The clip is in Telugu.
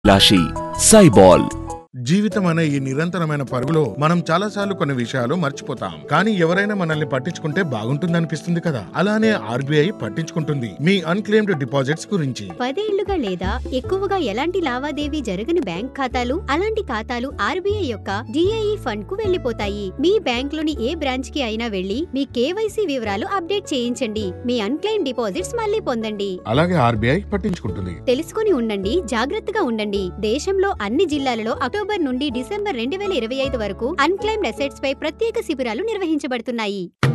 లాషి సైబాల్. జీవితం అనే ఈ నిరంతరమైన పరుగులో మనం చాలాసార్లు కొన్ని విషయాలు మర్చిపోతాం. కానీ ఎవరైనా మనల్ని పట్టించుకుంటే బాగుంటుందనిపిస్తుంది కదా. అలానే ఆర్బీఐ పట్టించుకుంటుంది మీ అన్క్లెయిమ్డ్ డిపాజిట్స్ గురించి. 10 ఏళ్లుగా లేదా ఎక్కువగా ఎలాంటి లావాదేవీ జరగని బ్యాంక్ ఖాతాలు, అలాంటి ఖాతాలు ఆర్బీఐ యొక్క డిఐఈ ఫండ్ కు వెళ్లిపోతాయి. మీ బ్యాంక్ లోని ఏ బ్రాంచ్ కి అయినా వెళ్లి మీ కేవైసీ వివరాలు అప్డేట్ చేయించండి. మీ అన్క్లెయిమ్ డిపాజిట్స్ మళ్లీ పొందండి. అలాగే ఆర్బీఐ పట్టించుకుంటుంది. తెలుసుకుని ఉండండి, జాగ్రత్తగా ఉండండి. దేశంలో అన్ని జిల్లాలలో అక్టోబర్ నుండి డిసెంబర్ 2025 వరకు అన్క్లెయిమ్డ్ అసెట్స్ పై ప్రత్యేక శిబిరాలు నిర్వహించబడుతున్నాయి.